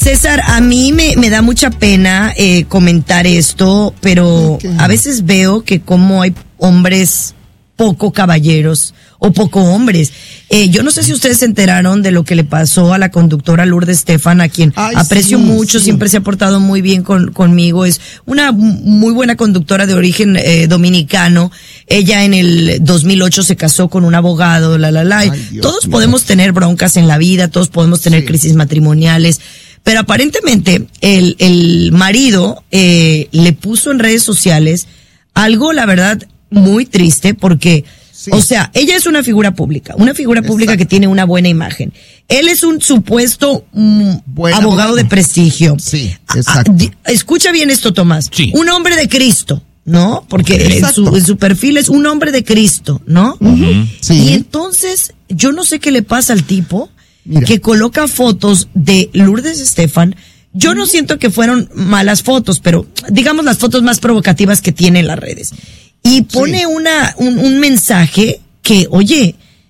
César, a mí me da mucha pena comentar esto, pero a veces veo que como hay hombres poco caballeros o poco hombres. Yo no sé si ustedes se enteraron de lo que le pasó a la conductora Lourdes Estefan, a quien aprecio mucho, siempre se ha portado muy bien conmigo. Es una muy buena conductora de origen dominicano. Ella en el 2008 se casó con un abogado, todos podemos tener broncas en la vida, todos podemos tener crisis matrimoniales. Pero aparentemente el marido le puso en redes sociales algo, la verdad, muy triste, porque, o sea, ella es una figura pública que tiene una buena imagen. Él es un supuesto abogado de prestigio. Sí, exacto. Escucha bien esto, Tomás. Sí. Un hombre de Cristo, ¿no? Porque en su perfil es un hombre de Cristo, ¿no? Sí. Y entonces, yo no sé qué le pasa al tipo. Mira, que coloca fotos de Lourdes Estefan. Yo no siento que fueron malas fotos, pero digamos las fotos más provocativas que tiene en las redes. Y pone un mensaje que, oye,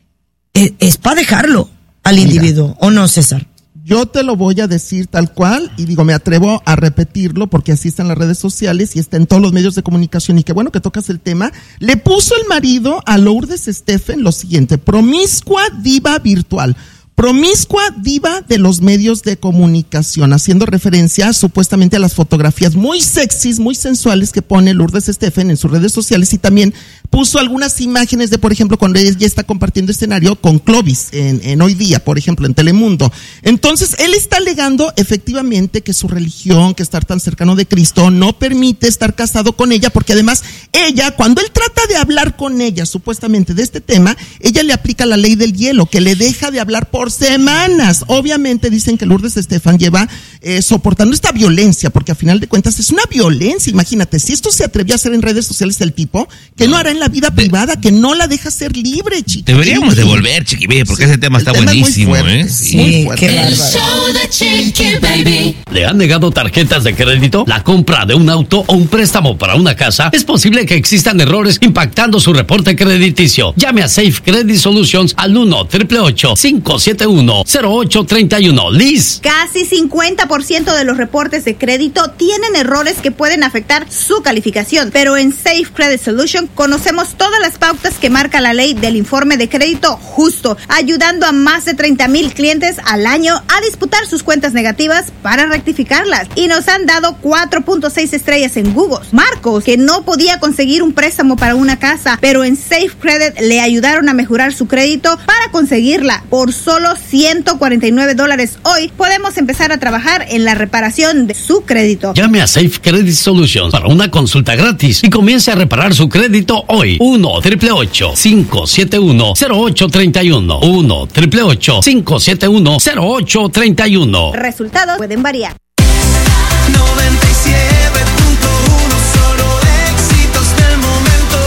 es para dejarlo al individuo, ¿o no, César? Yo te lo voy a decir tal cual, y digo, me atrevo a repetirlo porque así está en las redes sociales y está en todos los medios de comunicación, y qué bueno que tocas el tema. Le puso el marido a Lourdes Estefan lo siguiente: promiscua diva virtual. Promiscua diva de los medios de comunicación, haciendo referencia supuestamente a las fotografías muy sexys, muy sensuales que pone Lourdes Estefan en sus redes sociales, y también puso algunas imágenes de, por ejemplo, cuando ella ya está compartiendo escenario con Clovis en Hoy Día, por ejemplo, en Telemundo. Entonces, él está alegando efectivamente que su religión, que estar tan cercano de Cristo, no permite estar casado con ella, porque además ella, cuando él trata de hablar con ella supuestamente de este tema, ella le aplica la ley del hielo, que le deja de hablar por semanas. Obviamente dicen que Lourdes Estefan lleva soportando esta violencia, porque a final de cuentas es una violencia. Imagínate, si esto se atrevió a hacer en redes sociales el tipo, que no hará en la vida privada, que no la deja ser libre, chiqui. Deberíamos devolver, Chiqui Baby, porque ese tema está buenísimo, fuerte, Sí, muy fuerte. qué El show de Chiqui Baby. ¿Le han negado tarjetas de crédito? ¿La compra de un auto o un préstamo para una casa? Es posible que existan errores impactando su reporte crediticio. Llame a Safe Credit Solutions al 1-888-571-0831. Liz. Casi 50% de los reportes de crédito tienen errores que pueden afectar su calificación, pero en Safe Credit Solution conocemos todas las pautas que marca la ley del informe de crédito justo, ayudando a más de 30,000 clientes al año a disputar sus cuentas negativas para rectificarlas, y nos han dado 4.6 estrellas en Google. Marcos, que no podía conseguir un préstamo para una casa, pero en Safe Credit le ayudaron a mejorar su crédito para conseguirla por solo $149. Hoy podemos empezar a trabajar en la reparación de su crédito. Llame a Safe Credit Solutions para una consulta gratis y comience a reparar su crédito hoy. 1-888-571-0831. 1-888-571-0831. Resultados pueden variar. 97.1, solo éxitos del momento.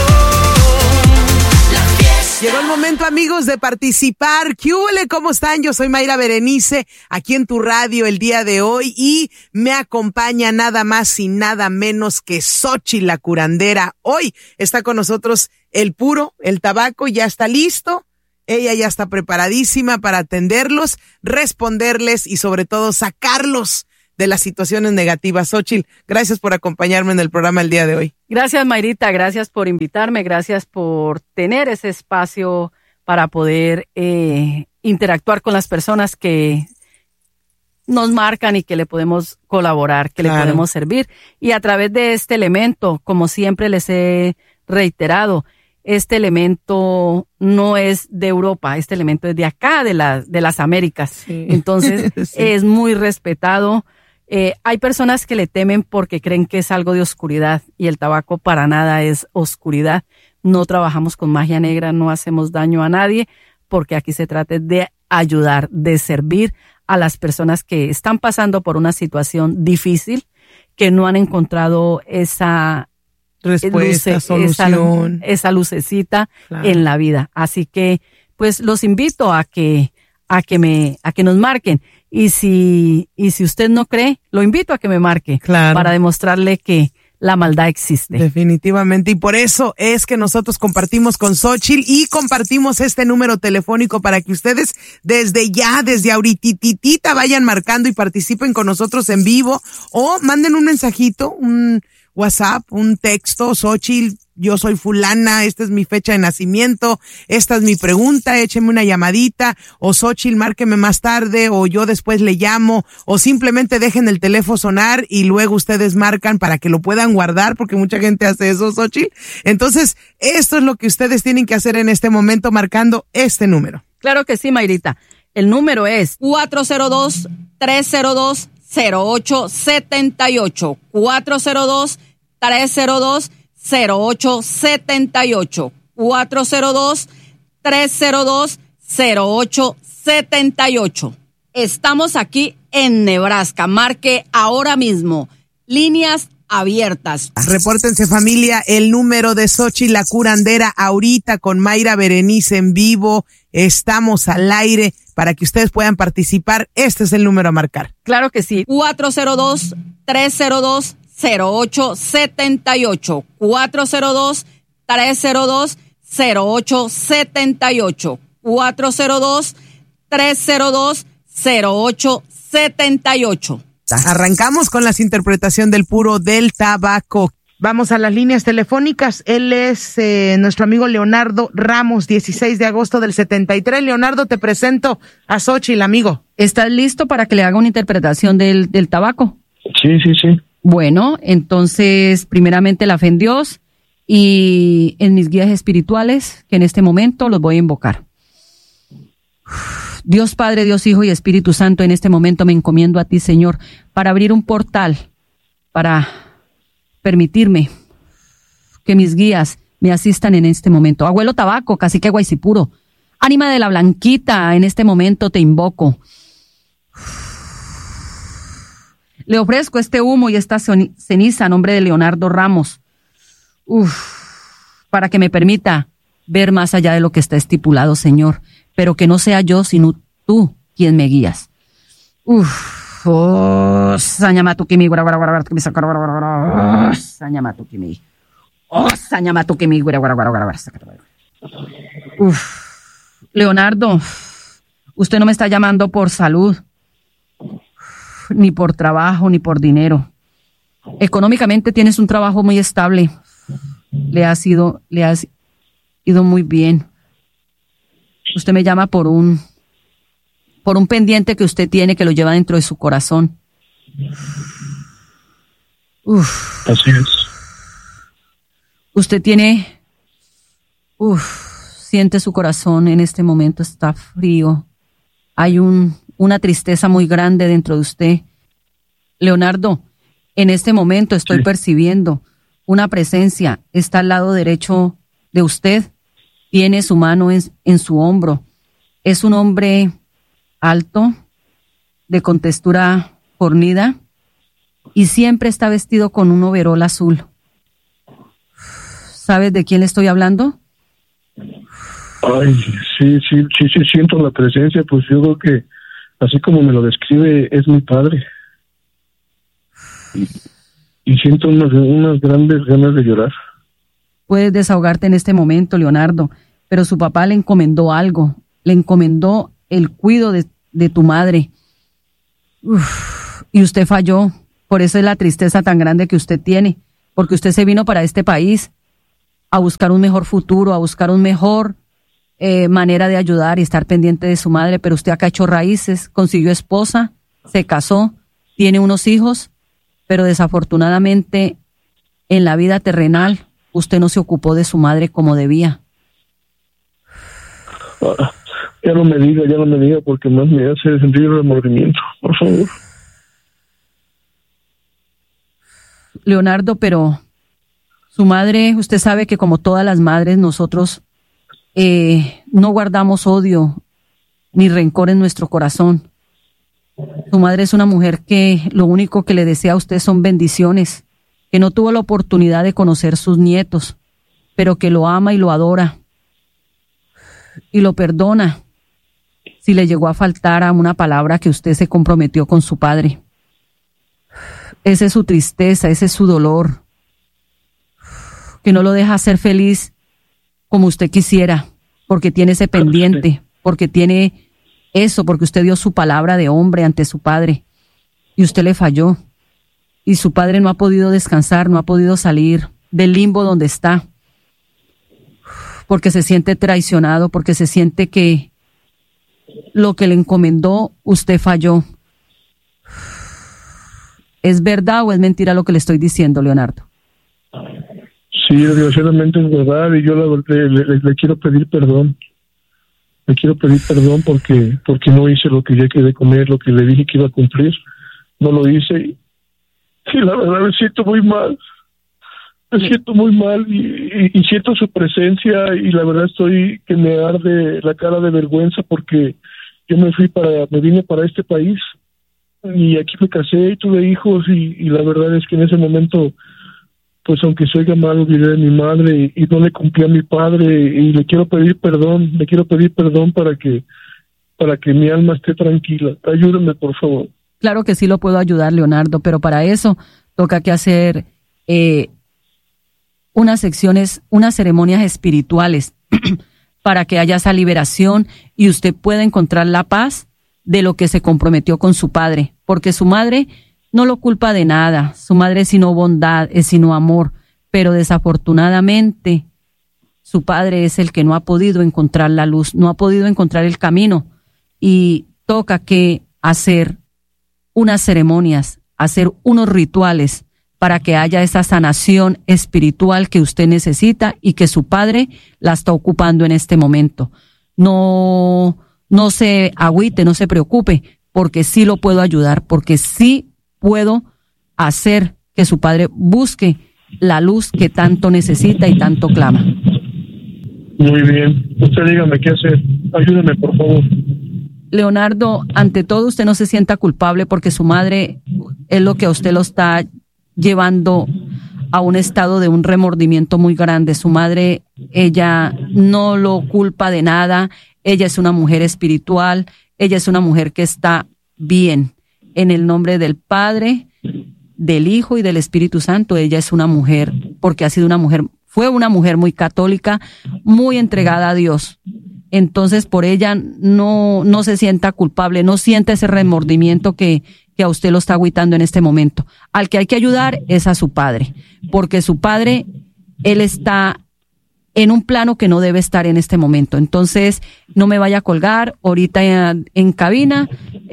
Llegó el momento, amigos, de participar. ¿Qué huele? ¿Cómo están? Yo soy Mayra Berenice, aquí en tu radio el día de hoy, y me acompaña nada más y nada menos que Xochitl, la curandera. Hoy está con nosotros el puro, el tabaco, ya está listo. Ella ya está preparadísima para atenderlos, responderles y sobre todo sacarlos de las situaciones negativas. Xochitl, gracias por acompañarme en el programa el día de hoy. Gracias, Mayrita, gracias por invitarme, gracias por tener ese espacio para poder interactuar con las personas que nos marcan y que le podemos colaborar, que le podemos servir. Y a través de este elemento, como siempre les he reiterado, este elemento no es de Europa, este elemento es de acá, de las Américas. Sí. Entonces, sí, es muy respetado. Hay personas que le temen porque creen que es algo de oscuridad, y el tabaco para nada es oscuridad. No trabajamos con magia negra, no hacemos daño a nadie, porque aquí se trata de ayudar, de servir a las personas que están pasando por una situación difícil, que no han encontrado esa respuesta, solución, esa lucecita, claro, en la vida. Así que, pues, los invito a que nos marquen. Y si usted no cree, lo invito a que me marque, claro, para demostrarle que la maldad existe. Definitivamente, y por eso es que nosotros compartimos con Xóchitl y compartimos este número telefónico para que ustedes desde ahorita vayan marcando y participen con nosotros en vivo o manden un mensajito, un WhatsApp, un texto. Xóchitl, yo soy fulana, esta es mi fecha de nacimiento, esta es mi pregunta, écheme una llamadita, o Xóchitl, márqueme más tarde, o yo después le llamo, o simplemente dejen el teléfono sonar y luego ustedes marcan para que lo puedan guardar, porque mucha gente hace eso, Xóchitl. Entonces, esto es lo que ustedes tienen que hacer en este momento, marcando este número. Claro que sí, Mayrita. El número es 402-302-0878. 402-302-0878. 402-302-0878. Estamos aquí en Nebraska. Marque ahora mismo. Líneas abiertas. Repórtense, familia, el número de Xóchitl la curandera ahorita con Mayra Berenice en vivo. Estamos al aire para que ustedes puedan participar. Este es el número a marcar. Claro que sí. 402-302-0878. 402-302-0878. 402-302-0878. Arrancamos con las interpretaciones del puro del tabaco. Vamos a las líneas telefónicas. Él es nuestro amigo Leonardo Ramos, 16 de agosto del 73. Leonardo, te presento a Xóchitl, amigo. ¿Estás listo para que le haga una interpretación del tabaco? Sí. Bueno, entonces, primeramente la fe en Dios y en mis guías espirituales, que en este momento los voy a invocar. Dios Padre, Dios Hijo y Espíritu Santo, en este momento me encomiendo a ti, Señor, para abrir un portal, para permitirme que mis guías me asistan en este momento. Abuelo Tabaco, Cacique Guaycipuro, ánima de la Blanquita, en este momento te invoco. Le ofrezco este humo y esta ceniza a nombre de Leonardo Ramos, para que me permita ver más allá de lo que está estipulado, Señor, pero que no sea yo, sino tú quien me guías. Sañamatukimi, Sañamatukimi. Sañamatukimi, Leonardo, usted no me está llamando por salud, ni por trabajo, ni por dinero. Económicamente tienes un trabajo muy estable. Le has ido muy bien. Usted me llama por un pendiente que usted tiene, que lo lleva dentro de su corazón. Así es. Usted tiene, siente su corazón en este momento, está frío. Hay una tristeza muy grande dentro de usted. Leonardo, en este momento estoy percibiendo una presencia. Está al lado derecho de usted. Tiene su mano en su hombro. Es un hombre alto, de contextura fornida, y siempre está vestido con un overol azul. ¿Sabes de quién le estoy hablando? Ay, sí, siento la presencia, pues yo creo que, así como me lo describe, es mi padre. Y siento unas grandes ganas de llorar. Puedes desahogarte en este momento, Leonardo, pero su papá le encomendó algo. Le encomendó el cuidado de tu madre. Y usted falló. Por eso es la tristeza tan grande que usted tiene. Porque usted se vino para este país a buscar un mejor futuro, a buscar un mejor manera de ayudar y estar pendiente de su madre. Pero usted acá ha hecho raíces, consiguió esposa, se casó, tiene unos hijos, pero desafortunadamente en la vida terrenal usted no se ocupó de su madre como debía. Ya no me diga, porque más me hace sentir remordimiento, por favor. Leonardo, pero su madre, usted sabe que como todas las madres, nosotros no guardamos odio ni rencor en nuestro corazón. Su madre es una mujer que lo único que le desea a usted son bendiciones, que no tuvo la oportunidad de conocer sus nietos, pero que lo ama y lo adora y lo perdona si le llegó a faltar a una palabra que usted se comprometió con su padre. Esa es su tristeza, ese es su dolor. que no lo deja ser feliz como usted quisiera, porque tiene ese pendiente, porque tiene eso, porque usted dio su palabra de hombre ante su padre y usted le falló. Y su padre no ha podido descansar, no ha podido salir del limbo donde está, porque se siente traicionado, porque se siente que lo que le encomendó usted falló. ¿Es verdad o es mentira lo que le estoy diciendo, Leonardo? Sí, desgraciadamente es verdad, y yo le quiero pedir perdón. Le quiero pedir perdón porque no hice lo que ya quedé con él, lo que le dije que iba a cumplir. No lo hice y la verdad me siento muy mal. Me siento muy mal y siento su presencia, y la verdad estoy que me arde la cara de vergüenza porque yo me vine para este país y aquí me casé y tuve hijos, y la verdad es que en ese momento, pues aunque se oiga mal, olvidé de mi madre y no le cumplí a mi padre, y le quiero pedir perdón para que mi alma esté tranquila. Ayúdame, por favor. Claro que sí lo puedo ayudar, Leonardo, pero para eso toca que hacer unas ceremonias espirituales para que haya esa liberación y usted pueda encontrar la paz de lo que se comprometió con su padre, porque su madre no lo culpa de nada, su madre es sino bondad, es sino amor, pero desafortunadamente su padre es el que no ha podido encontrar la luz, no ha podido encontrar el camino, y toca que hacer unas ceremonias, hacer unos rituales para que haya esa sanación espiritual que usted necesita y que su padre la está ocupando en este momento. No se agüite, no se preocupe, porque sí lo puedo ayudar, porque sí puedo hacer que su padre busque la luz que tanto necesita y tanto clama. Muy bien. Usted dígame qué hacer. Ayúdeme, por favor. Leonardo, ante todo usted no se sienta culpable porque su madre es lo que a usted lo está llevando a un estado de un remordimiento muy grande. Su madre, ella no lo culpa de nada. Ella es una mujer espiritual. Ella es una mujer que está bien. En el nombre del Padre, del Hijo y del Espíritu Santo, ella es una mujer, porque fue una mujer muy católica, muy entregada a Dios. Entonces, por ella no se sienta culpable, no siente ese remordimiento que a usted lo está agüitando en este momento. Al que hay que ayudar es a su padre, porque su padre, él está en un plano que no debe estar en este momento. Entonces, no me vaya a colgar ahorita en cabina,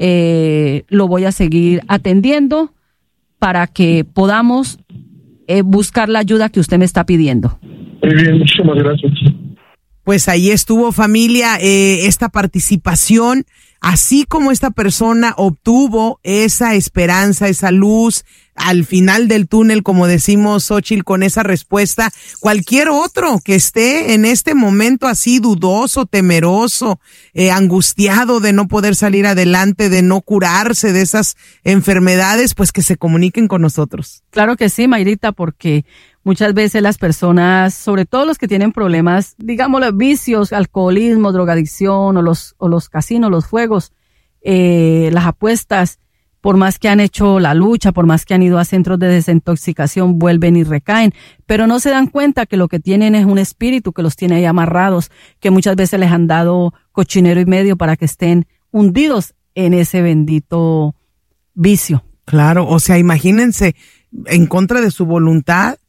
lo voy a seguir atendiendo para que podamos buscar la ayuda que usted me está pidiendo. Muy bien, muchísimas gracias. Pues ahí estuvo, familia, esta participación, así como esta persona obtuvo esa esperanza, esa luz al final del túnel, como decimos, Xóchitl, con esa respuesta. Cualquier otro que esté en este momento así dudoso, temeroso, angustiado de no poder salir adelante, de no curarse de esas enfermedades, pues que se comuniquen con nosotros. Claro que sí, Mayrita, porque muchas veces las personas, sobre todo los que tienen problemas, digamos los vicios, alcoholismo, drogadicción o los casinos, los juegos, las apuestas, por más que han hecho la lucha, por más que han ido a centros de desintoxicación, vuelven y recaen, pero no se dan cuenta que lo que tienen es un espíritu que los tiene ahí amarrados, que muchas veces les han dado cochinero y medio para que estén hundidos en ese bendito vicio. Claro, o sea, imagínense, en contra de su voluntad,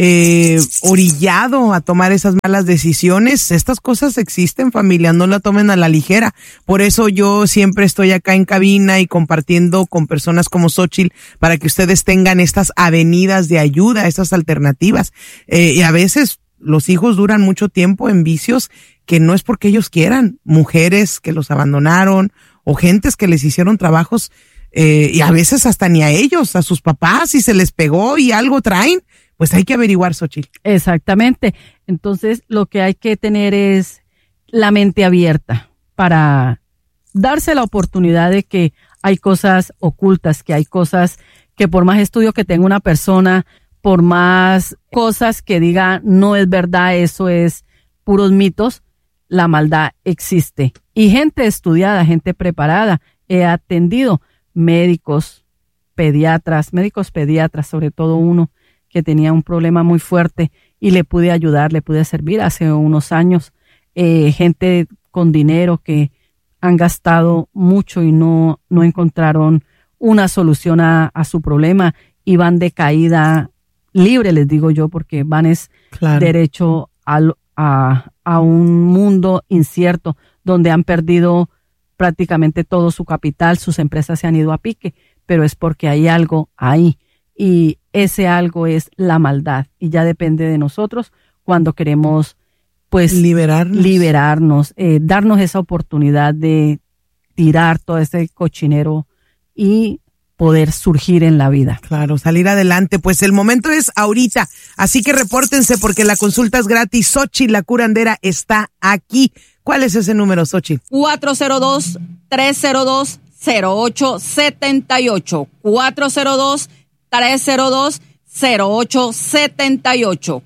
orillado a tomar esas malas decisiones. Estas cosas existen, familia, no la tomen a la ligera. Por eso yo siempre estoy acá en cabina y compartiendo con personas como Xóchitl para que ustedes tengan estas avenidas de ayuda, estas alternativas. Y a veces los hijos duran mucho tiempo en vicios que no es porque ellos quieran. Mujeres que los abandonaron o gentes que les hicieron trabajos y a veces hasta ni a ellos, a sus papás, y se les pegó y algo traen. Pues hay que averiguar, Xóchitl. Exactamente. Entonces, lo que hay que tener es la mente abierta para darse la oportunidad de que hay cosas ocultas, que hay cosas que por más estudio que tenga una persona, por más cosas que diga no es verdad, eso es puros mitos, la maldad existe. Y gente estudiada, gente preparada, he atendido médicos pediatras, sobre todo uno, que tenía un problema muy fuerte y le pude ayudar, le pude servir hace unos años. Gente con dinero que han gastado mucho y no encontraron una solución a su problema y van de caída libre, les digo yo, porque van derecho a un mundo incierto donde han perdido prácticamente todo su capital, sus empresas se han ido a pique, pero es porque hay algo ahí y ese algo es la maldad y ya depende de nosotros cuando queremos pues liberarnos, darnos esa oportunidad de tirar todo ese cochinero y poder surgir en la vida. Claro, salir adelante. Pues el momento es ahorita, así que repórtense porque la consulta es gratis. Xochitl, la curandera, está aquí. ¿Cuál es ese número, Xochitl? 402-302-0878. 402-302-0878.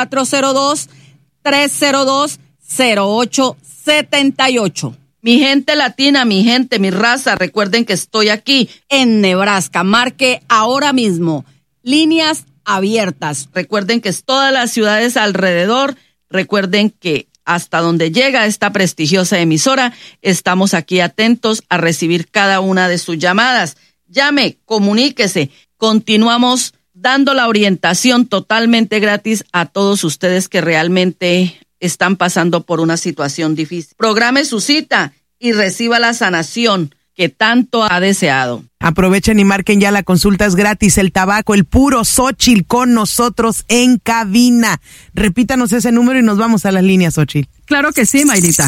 402-302-0878. Mi gente latina, mi gente, mi raza, recuerden que estoy aquí en Nebraska. Marque ahora mismo. Líneas abiertas. Recuerden que es todas las ciudades alrededor. Recuerden que hasta donde llega esta prestigiosa emisora, estamos aquí atentos a recibir cada una de sus llamadas. Llame, comuníquese. Continuamos dando la orientación totalmente gratis a todos ustedes que realmente están pasando por una situación difícil. Programe su cita y reciba la sanación que tanto ha deseado. Aprovechen y marquen ya, la consulta es gratis. El tabaco, el puro Xochitl con nosotros en cabina. Repítanos ese número y nos vamos a las líneas, Xochitl. Claro que sí, Mayrita.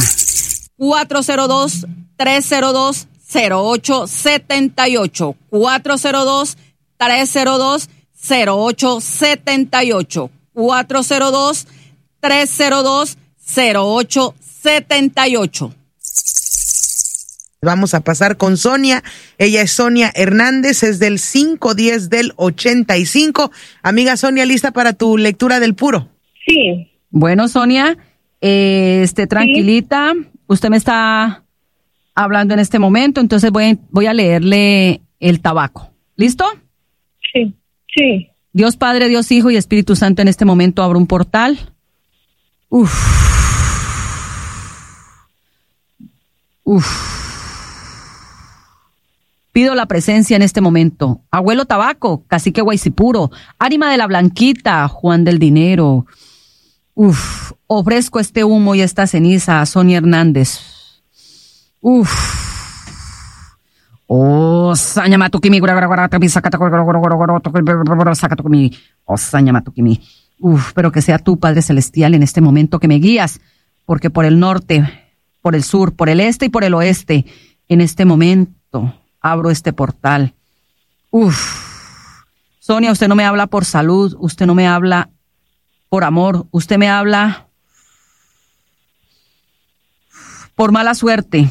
402-302-0878. 402-302-0878. 402-302-0878. Vamos a pasar con Sonia. Ella es Sonia Hernández, es del 510 del 85. Amiga Sonia, ¿lista para tu lectura del puro? Sí. Bueno, Sonia, tranquilita. Sí. Usted me está hablando en este momento, entonces voy a leerle el tabaco. ¿Listo? Sí, sí. Dios Padre, Dios Hijo y Espíritu Santo, en este momento abro un portal. Pido la presencia en este momento. Abuelo Tabaco, Cacique Guaycipuro, Ánima de la Blanquita, Juan del Dinero. Ofrezco este humo y esta ceniza a Sonia Hernández. Osaña Matukimi, Osaña Matukimi. Pero que sea tú, Padre Celestial, en este momento que me guías, porque por el norte, por el sur, por el este y por el oeste, en este momento abro este portal. Sonia, usted no me habla por salud, usted no me habla por amor, usted me habla por mala suerte.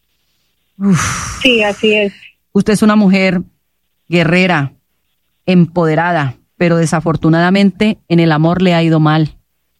Sí, así es. Usted es una mujer guerrera, empoderada, pero desafortunadamente en el amor le ha ido mal.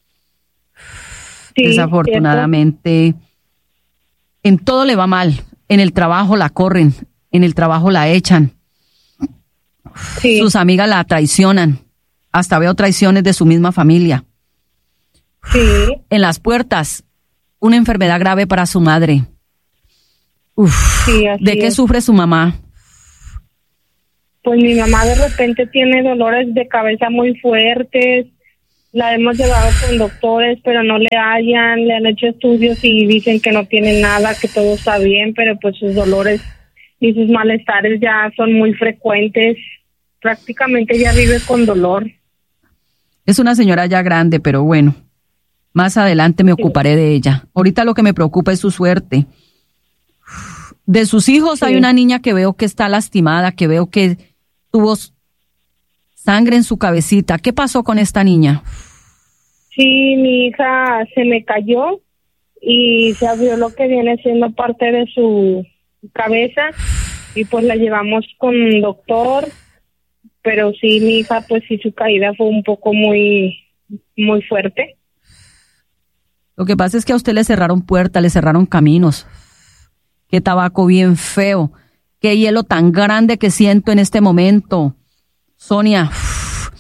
Sí, desafortunadamente, ¿cierto? En todo le va mal. En el trabajo la corren, en el trabajo la echan. Sí. Sus amigas la traicionan. Hasta veo traiciones de su misma familia. Sí. En las puertas, una enfermedad grave para su madre. Sí, así ¿De qué es. sufre su mamá? Pues mi mamá de repente tiene dolores de cabeza muy fuertes. La hemos llevado con doctores, pero no le hallan, le han hecho estudios y dicen que no tiene nada, que todo está bien, pero pues sus dolores y sus malestares ya son muy frecuentes. Prácticamente ya vive con dolor. Es una señora ya grande, pero bueno, más adelante me ocuparé de ella. Ahorita lo que me preocupa es su suerte. De sus hijos hay una niña que veo que está lastimada, que veo que tuvo sangre en su cabecita. ¿Qué pasó con esta niña? Sí, mi hija se me cayó y se abrió lo que viene siendo parte de su cabeza y pues la llevamos con un doctor, pero sí, mi hija, pues sí, su caída fue un poco muy fuerte. Lo que pasa es que a usted le cerraron puertas, le cerraron caminos. Qué tabaco bien feo, qué hielo tan grande que siento en este momento. Sonia,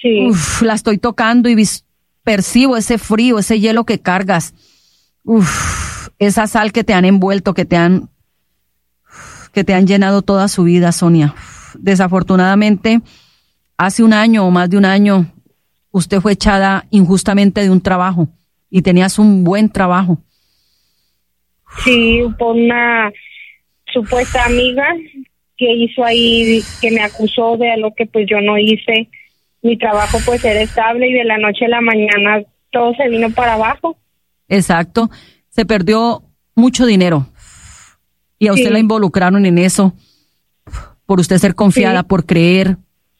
Sí. Uf, la estoy tocando y percibo ese frío, ese hielo que cargas. Uf, esa sal que te han envuelto, que te han llenado toda su vida, Sonia. Desafortunadamente, hace un año o más de un año, usted fue echada injustamente de un trabajo y tenías un buen trabajo. Sí, por una supuesta amiga que hizo ahí, que me acusó de algo que pues yo no hice. Mi trabajo pues era estable y de la noche a la mañana todo se vino para abajo. Exacto, se perdió mucho dinero y a usted la involucraron en eso por usted ser confiada, por creer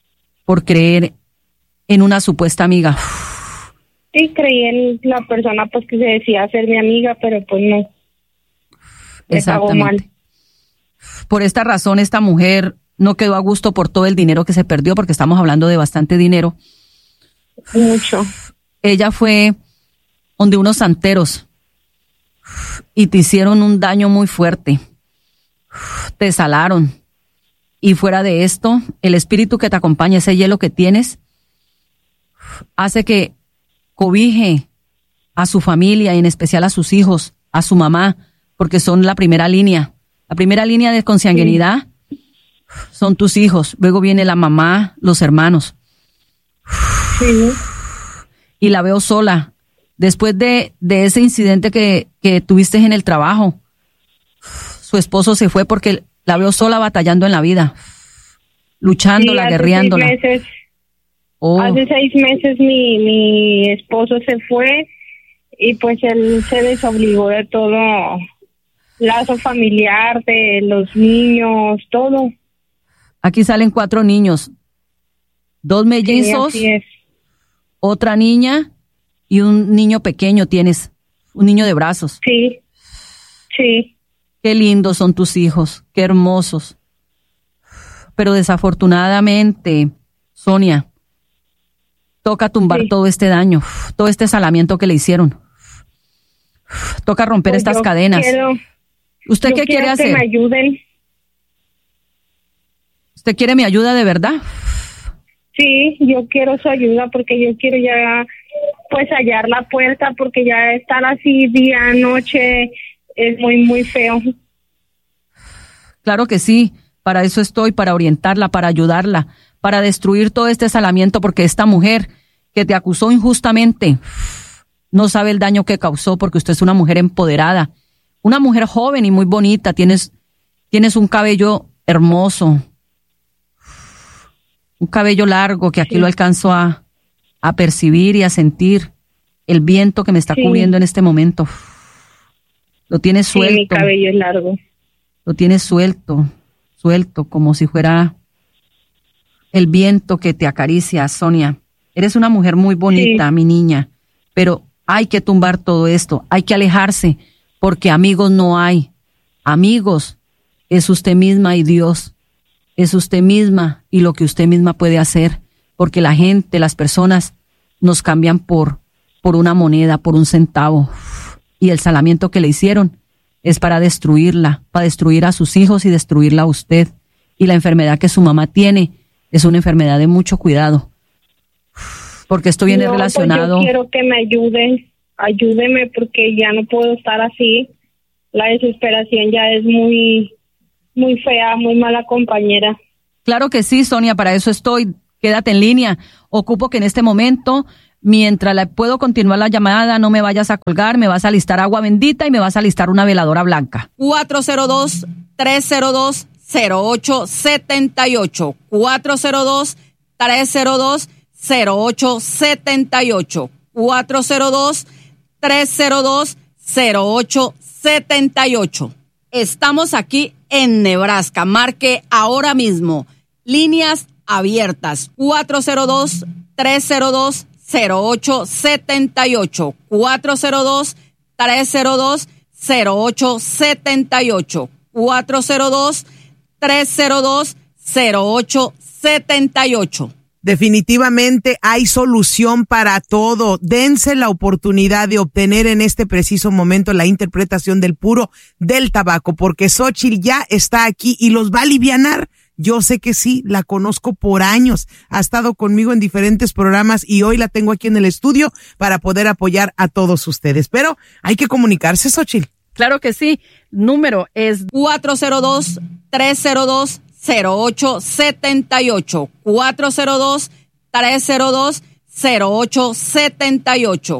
en una supuesta amiga. Sí, creí en la persona pues que se decía ser mi amiga, pero pues no. Me pagó mal. Por esta razón, esta mujer no quedó a gusto por todo el dinero que se perdió, porque estamos hablando de bastante dinero. Mucho. Ella fue donde unos santeros y te hicieron un daño muy fuerte. Te salaron. Y fuera de esto, el espíritu que te acompaña, ese hielo que tienes, hace que cobije a su familia y en especial a sus hijos, a su mamá, porque son la primera línea. La primera línea de consanguinidad son tus hijos. Luego viene la mamá, los hermanos. Sí. Y la veo sola. Después de ese incidente que tuviste en el trabajo, su esposo se fue porque la veo sola batallando en la vida, luchándola, guerreándola. Hace 6 meses mi esposo se fue y pues él se desobligó de todo lazo familiar, de los niños, todo. Aquí salen 4 niños, 2 mellizos, sí, así es. Otra niña y un niño pequeño tienes, un niño de brazos. Sí, sí. Qué lindos son tus hijos, qué hermosos. Pero desafortunadamente, Sonia, toca tumbar todo este daño, todo este salamiento que le hicieron. Toca romper Pues estas cadenas. ¿Usted qué quiere hacer? Que me ayuden. ¿Usted quiere mi ayuda de verdad? Sí, yo quiero su ayuda porque yo quiero ya pues hallar la puerta, porque ya estar así día, noche es muy, muy feo. Claro que sí, para eso estoy, para orientarla, para ayudarla, para destruir todo este salamiento, porque esta mujer que te acusó injustamente no sabe el daño que causó, porque usted es una mujer empoderada, una mujer joven y muy bonita, tienes un cabello hermoso, un cabello largo que aquí lo alcanzo a percibir y a sentir, el viento que me está cubriendo en este momento. Lo tienes suelto. Sí, mi cabello es largo. Lo tienes suelto, como si fuera el viento que te acaricia, Sonia. Eres una mujer muy bonita, mi niña, pero hay que tumbar todo esto, hay que alejarse, porque amigos no hay. Amigos es usted misma y Dios. Es usted misma y lo que usted misma puede hacer, porque la gente, las personas nos cambian por una moneda, por un centavo. Y el salamiento que le hicieron es para destruirla, para destruir a sus hijos y destruirla a usted. Y la enfermedad que su mamá tiene es una enfermedad de mucho cuidado, porque esto viene relacionado. Pues yo quiero que me ayuden, ayúdeme, porque ya no puedo estar así. La desesperación ya es muy, muy fea, muy mala compañera. Claro que sí, Sonia, para eso estoy. Quédate en línea. Ocupo que en este momento, mientras puedo continuar la llamada, no me vayas a colgar, me vas a alistar agua bendita y me vas a alistar una veladora blanca. 402-302-0878. 402-302-0878. 402-302-0878. Estamos aquí en Nebraska. Marque ahora mismo. Líneas abiertas. 402-302-0878. 402-302-0878. 402-302-0878. Definitivamente hay solución para todo. Dense la oportunidad de obtener en este preciso momento la interpretación del puro del tabaco, porque Xóchitl ya está aquí y los va a alivianar. Yo sé que sí, la conozco por años, ha estado conmigo en diferentes programas y hoy la tengo aquí en el estudio para poder apoyar a todos ustedes. Pero hay que comunicarse, Xochitl. Claro que sí. Número es 402-302-0878. 402-302-0878.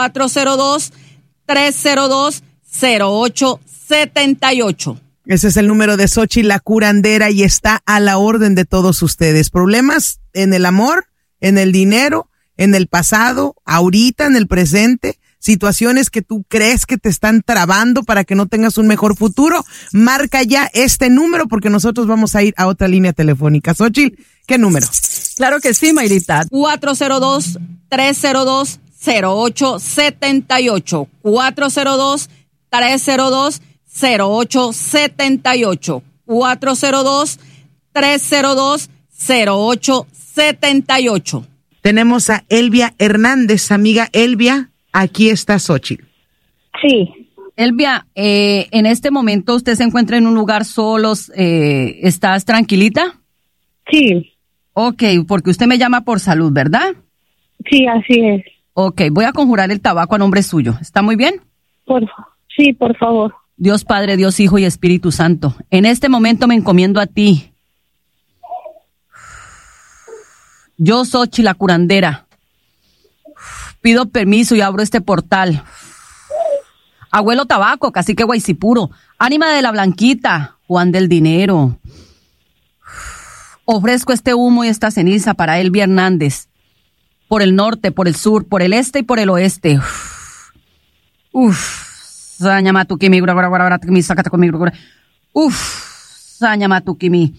402-302-0878. Ese es el número de Xochitl, la curandera, y está a la orden de todos ustedes. Problemas en el amor, en el dinero, en el pasado, ahorita, en el presente, situaciones que tú crees que te están trabando para que no tengas un mejor futuro. Marca ya este número porque nosotros vamos a ir a otra línea telefónica. Xochitl, ¿qué número? Claro que sí, Mayrita. 402-302-0878. 402-302-0878. 402-302-0878. Tenemos a Elvia Hernández. Amiga Elvia, aquí está Xochitl. Sí. Elvia, en este momento usted se encuentra en un lugar solo, ¿estás tranquilita? Sí. Ok, porque usted me llama por salud, ¿verdad? Sí, así es. Ok, voy a conjurar el tabaco a nombre suyo. ¿Está muy bien? Sí, por favor. Dios Padre, Dios Hijo y Espíritu Santo, en este momento me encomiendo a ti. Yo, Xochitl, la curandera, pido permiso y abro este portal. Abuelo Tabaco, Cacique Guaycipuro, Ánima de la Blanquita, Juan del Dinero. Ofrezco este humo y esta ceniza para Elvia Hernández, por el norte, por el sur, por el este y por el oeste. Sañamatukimi, sácate conmigo. Sañamatukimi.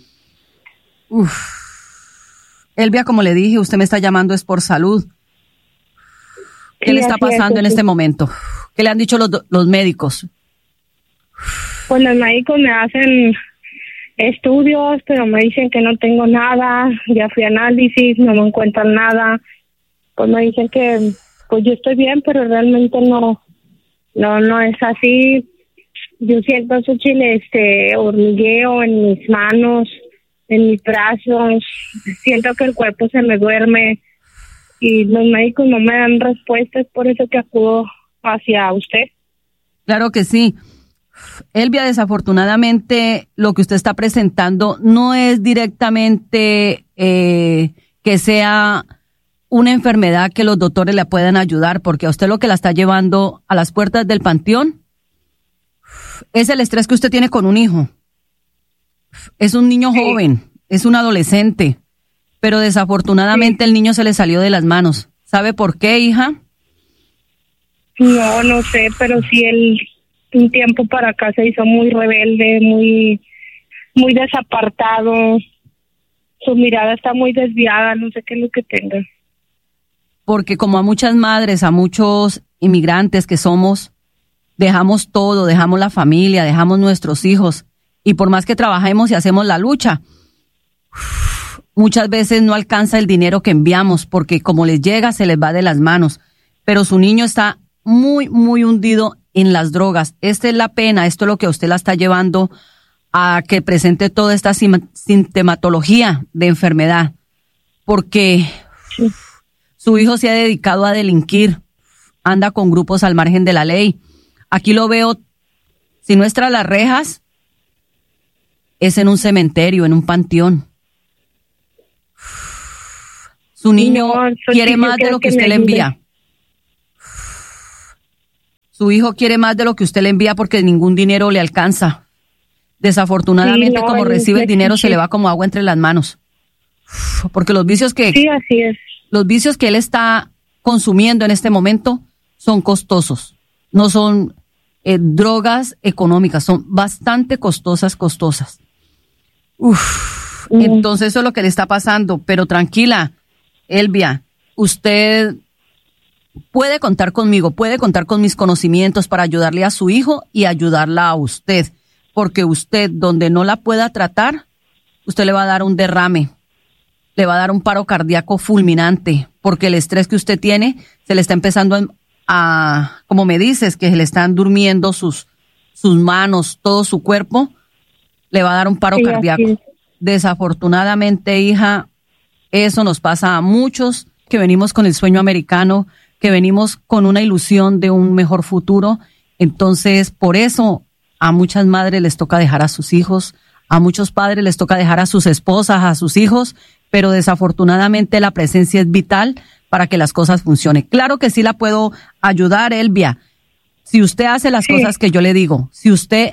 Elvia, como le dije, usted me está llamando es por salud. ¿Qué le está pasando en este momento? ¿Qué le han dicho los médicos? Pues los médicos me hacen estudios, pero me dicen que no tengo nada. Ya fui a análisis, no me encuentran nada. Pues me dicen que pues yo estoy bien, pero realmente no es así. Yo siento, Xochitl, hormigueo en mis manos, en mis brazos. Siento que el cuerpo se me duerme y los médicos no me dan respuestas, por eso que acudo hacia usted. Claro que sí. Elvia, desafortunadamente lo que usted está presentando no es directamente que sea una enfermedad que los doctores le puedan ayudar, porque a usted lo que la está llevando a las puertas del panteón es el estrés que usted tiene con un hijo. Es un niño joven, es un adolescente, pero desafortunadamente el niño se le salió de las manos. ¿Sabe por qué, hija? No sé, pero sí un tiempo para acá se hizo muy rebelde, muy desapartado. Su mirada está muy desviada, no sé qué es lo que tenga. Porque como a muchas madres, a muchos inmigrantes que somos, dejamos todo, dejamos la familia, dejamos nuestros hijos, y por más que trabajemos y hacemos la lucha, muchas veces no alcanza el dinero que enviamos, porque como les llega, se les va de las manos. Pero su niño está muy, muy hundido en las drogas. Esta es la pena, esto es lo que a usted la está llevando a que presente toda esta sintomatología de enfermedad, porque su hijo se ha dedicado a delinquir, anda con grupos al margen de la ley. Aquí lo veo, si no es tras las rejas, es en un cementerio, en un panteón. Su niño quiere más de lo que usted le envía. Su hijo quiere más de lo que usted le envía porque ningún dinero le alcanza. Desafortunadamente, como recibe el dinero, se le va como agua entre las manos. Porque los vicios que... Sí, así es. Los vicios que él está consumiendo en este momento son costosos. No son drogas económicas, son bastante costosas. Entonces eso es lo que le está pasando. Pero tranquila, Elvia, usted puede contar conmigo, puede contar con mis conocimientos para ayudarle a su hijo y ayudarla a usted. Porque usted, donde no la pueda tratar, usted le va a dar un derrame, le va a dar un paro cardíaco fulminante, porque el estrés que usted tiene se le está empezando a como me dices, que se le están durmiendo sus manos, todo su cuerpo, le va a dar un paro cardíaco. Desafortunadamente, hija, eso nos pasa a muchos que venimos con el sueño americano, que venimos con una ilusión de un mejor futuro. Entonces, por eso a muchas madres les toca dejar a sus hijos, a muchos padres les toca dejar a sus esposas, a sus hijos, pero desafortunadamente la presencia es vital para que las cosas funcionen. Claro que sí la puedo ayudar, Elvia. Si usted hace las cosas que yo le digo, si usted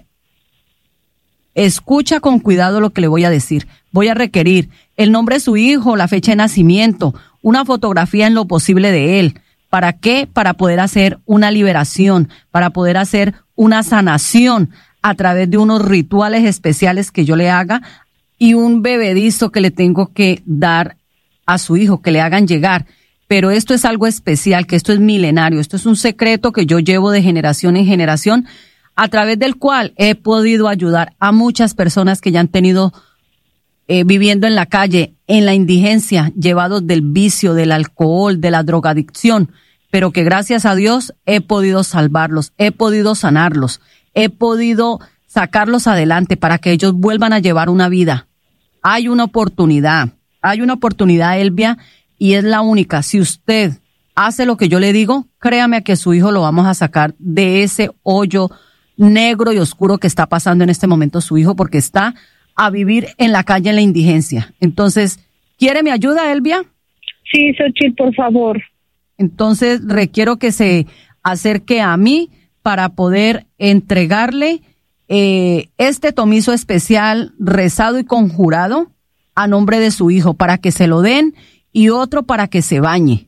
escucha con cuidado lo que le voy a decir, voy a requerir el nombre de su hijo, la fecha de nacimiento, una fotografía en lo posible de él. ¿Para qué? Para poder hacer una liberación, para poder hacer una sanación a través de unos rituales especiales que yo le haga y un bebedizo que le tengo que dar a su hijo, que le hagan llegar. Pero esto es algo especial, que esto es milenario, esto es un secreto que yo llevo de generación en generación, a través del cual he podido ayudar a muchas personas que ya han tenido viviendo en la calle, en la indigencia, llevados del vicio, del alcohol, de la drogadicción, pero que gracias a Dios he podido salvarlos, he podido sanarlos, he podido sacarlos adelante para que ellos vuelvan a llevar una vida. Hay una oportunidad, Elvia, y es la única. Si usted hace lo que yo le digo, créame que su hijo lo vamos a sacar de ese hoyo negro y oscuro que está pasando en este momento su hijo, porque está a vivir en la calle en la indigencia. Entonces, ¿quiere mi ayuda, Elvia? Sí, Xochitl, por favor. Entonces, requiero que se acerque a mí para poder entregarle este tomizo especial rezado y conjurado a nombre de su hijo, para que se lo den, y otro para que se bañe,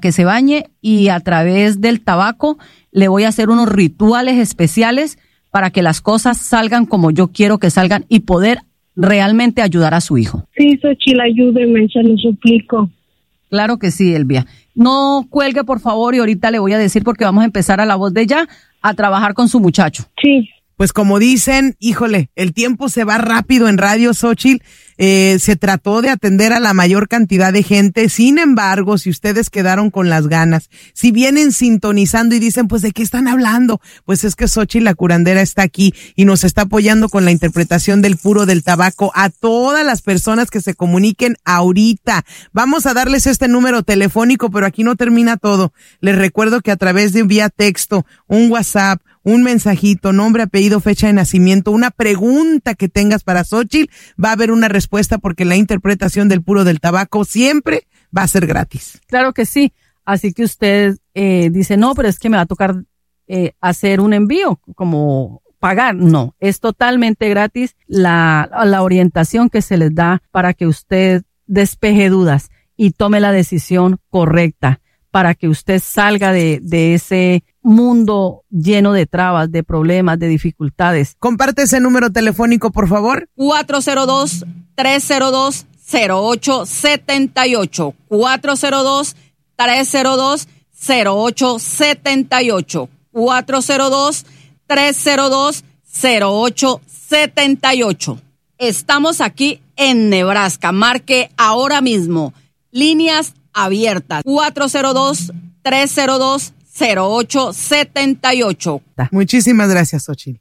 y a través del tabaco le voy a hacer unos rituales especiales para que las cosas salgan como yo quiero que salgan y poder realmente ayudar a su hijo. Sí, Xochitl, ayúdeme, se lo suplico. Claro que sí, Elvia. No cuelgue, por favor, y ahorita le voy a decir, porque vamos a empezar a la voz de ella a trabajar con su muchacho. Sí. Pues como dicen, híjole, el tiempo se va rápido en Radio Xochitl. Se trató de atender a la mayor cantidad de gente. Sin embargo, si ustedes quedaron con las ganas, si vienen sintonizando y dicen, pues, ¿de qué están hablando? Pues es que Xochitl, la curandera, está aquí y nos está apoyando con la interpretación del puro del tabaco a todas las personas que se comuniquen ahorita. Vamos a darles este número telefónico, pero aquí no termina todo. Les recuerdo que a través de vía texto, un WhatsApp, un mensajito, nombre, apellido, fecha de nacimiento, una pregunta que tengas para Xochitl, va a haber una respuesta, porque la interpretación del puro del tabaco siempre va a ser gratis. Claro que sí. Así que usted dice, no, pero es que me va a tocar hacer un envío, como pagar. No, es totalmente gratis la orientación que se les da para que usted despeje dudas y tome la decisión correcta, para que usted salga de ese mundo lleno de trabas, de problemas, de dificultades. Comparte ese número telefónico, por favor. 402-302-0878. 402-302-0878. 402-302-0878. Estamos aquí en Nebraska. Marque ahora mismo. Líneas abiertas. 402-302-0878. Muchísimas gracias, Xochitl.